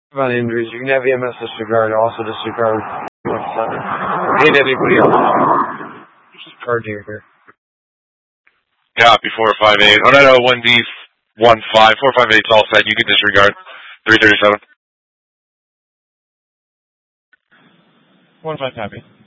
About injuries, you can have EMS disregard, also disregard 1-7. Hit anybody else. Disregard here. Copy 458. Oh, no, 1D 15. 458's all set. You can disregard 337. 1-5 copy.